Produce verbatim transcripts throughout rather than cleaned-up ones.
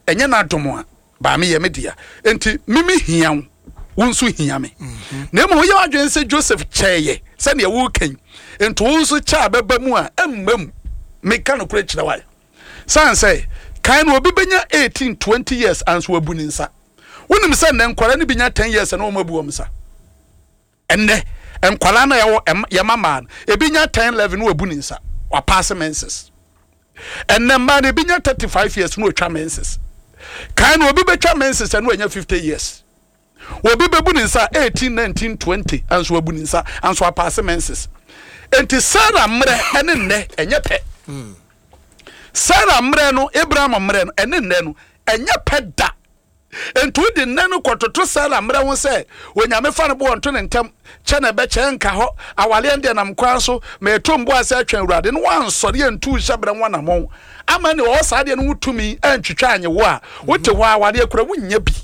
enye na domo a ba me ye media enti mimi hian wonso hia me na mo ye adwen se Joseph cheye se ne wo kan enti wonso cha beba mu a emmam me kan kura kira wa san say kan obi benya eighteen twenty years anso wabu ni nsa wonim se ne nkwara ne binya ten years na o mabu om sa enne enkwara na ye ye mama e binya ten eleven wabu ni nsa wa pass menses enne ma ne binya thirty-five years no twa menses kan obi betwa menses na anya fifty years obi bebu ni nsa eighteen nineteen twenty anso wabu ni nsa anso pass menses enti Sarah mre ene nne enye pe mm. Sarah mre no Abraham mre no ene nne no enye pe da enti udi nne no kototo Sarah mre ho se onyame fa no bo nto ne ntem che na be che nka ho awale ende nam kwa so me tombo ase atwen urade no wansori entu hyebre nwana mo ama ne o sa de no wutumi antwetwa anye wo a wote ho awale akura wunya bi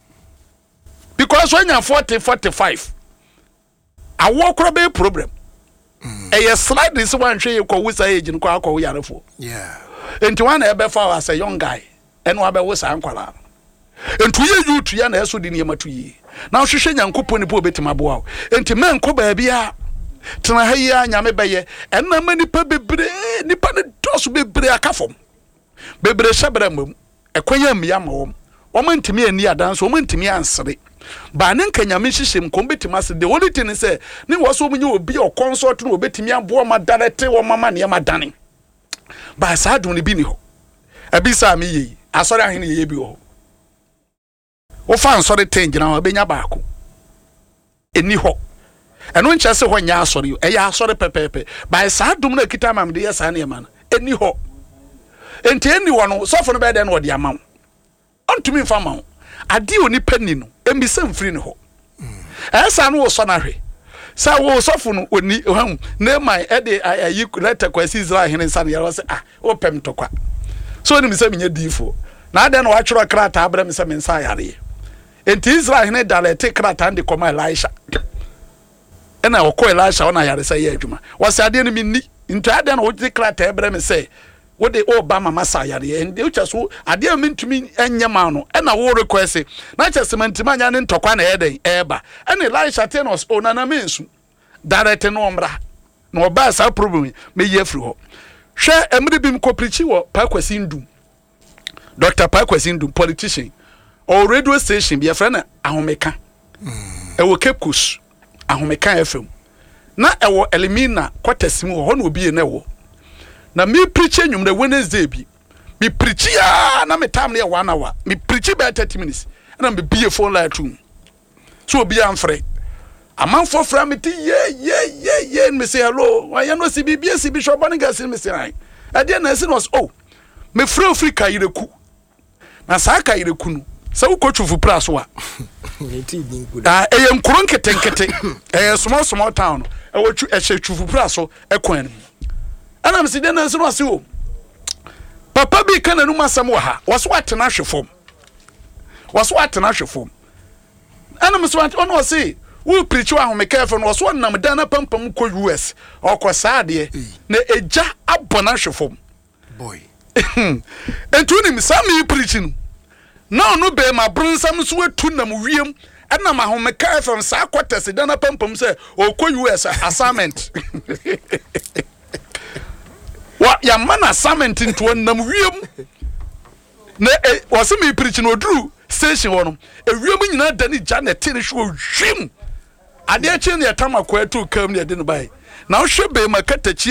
because when you forty forty-five awo kura be problem mm. e slide this one hwe ko wusa age nko akọ yarefo yeah enti one e be fa as a young guy eno abe wusa ankwala enti ye youth ya na eso di ne matu yi na hwehwe nyankopon ni po betima bo awo enti men ko ba bia tena ha yi anyame beye enna mani pa bebre nipa ne dosu bebre akafom bebre hyebra mam ekwonya mia mawom omo ntimi ani adanso omo ntimi ansere ba ne nkanyame hyehyem ko betima se de only thing say ne wo so munye obi o consult no obetimi abo ma direct wo mama ne ma dane ba sa adun ne bi ni ho abisa me yi asori ahene ye bi ho wo fa ansori tengina ho benya baako eni ho eno nche se ho nya asori e ya asori pepepe ba sa adum na kita mam de yesa ne ma eni ho enti eni wo no sofo no be de no de amam ontumi mfa ma ade oni pani no embisa mfiri ne ho esa no wo so na hwe sa wo sofo no oni hum na mai e de ayi letter kwasi Israel hene nsa ne yaro se ah wo pem tokwa so ni misa menye difo na ade no wa tworo krata abra misa mensa yare enti Israel hene dalete krata ande koma Elisha ena wo ko Elisha ona yare se ye adwuma wase ade no minni enti ade no wo de krata abra me se wo de Obama masa yare enti ucha so ade a mentumi enyema no ena wo request na chese mentima nya ne ntokwa na eden eba ena Elisha tenos onana mensu direct no omra no ba sa problem me ye free ho hwe emre bim ko preach wo Pakwasi Ndum Doctor Pakwasi Ndum politician or radio station be friend na ahomeka mm. e wo Cape Coast ahomeka F M na e wo Elimina kwatasim ho na obi na wo na me preach nyum na Wednesday bi me preach ya na me time na one hour me preach by thirty minutes na me be phone line room so obi amfre aman for from it ye ye ye ye me say hello why you no see B B S Bishop Bonigas me say ai e dey na say was oh me free Africa yireku na sa ka yireku no sa wo kotwufu praso a ah e yem kuro nkete nkete eh small small town e wo e hye twufu praso e kwan ni ana me say dey na say was oh papa bi kana nu masam wa ha was what na hwefom was what na hwefom ana me so ono was say we preach wa home careful no so nam dana pampam ko U S okosa de na eja abona hwefom boy entu ni misami preaching no no be ma brunsam so atu nam wiem na ma home careful sa kwatese dana pampam say okọ U S assignment wa ya man assignment into nam wiem na was me preaching odru station wono e wiem nyina dani janet ne hwo hwim ade achi ne yatama kwa tu kam ne de no bai na wo hwe be makatachi